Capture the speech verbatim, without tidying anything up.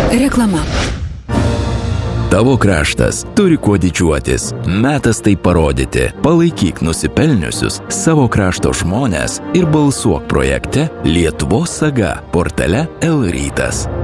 Reklama. Tavo kraštas turi kuo didžiuotis. Metas tai parodyti. Palaikyk nusipelniusius savo krašto žmones ir balsuok projekte Lietuvos saga portale L rytas.